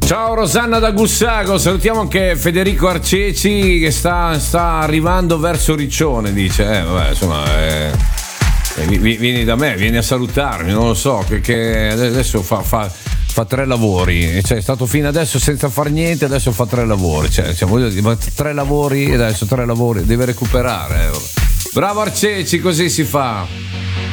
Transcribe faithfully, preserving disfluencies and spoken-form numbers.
Ciao Rosanna da Gussago, salutiamo anche Federico Arceci che sta, sta arrivando verso Riccione, dice, eh vabbè insomma, eh, eh, vieni da me, vieni a salutarmi, non lo so, che, che adesso fa, fa, fa tre lavori, cioè è stato fino adesso senza far niente, adesso fa tre lavori, cioè, cioè voglio dire, tre lavori e adesso tre lavori, deve recuperare, eh, bravo Arceci, così si fa.